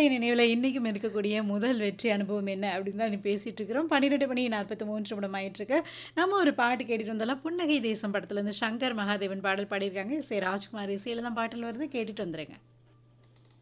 பள்ளி நினைவுல இன்னைக்கும் இருக்கக்கூடிய முதல் வெற்றி அனுபவம் என்ன அப்படின்னு தான் பேசிட்டு இருக்கிறோம். 12 மணி 43 நிமிடம் ஆயிட்டிருக்கு. நம்ம ஒரு பாட்டு கேட்டுட்டு வந்தோம்ல, புன்னகை தேசம் படத்துல இருந்து சங்கர் மகாதேவன் பாடல் பாடியிருக்காங்க. ராஜ்குமார் இசையில தான் பாடல் வருது. கேட்டுட்டு வந்துருங்க.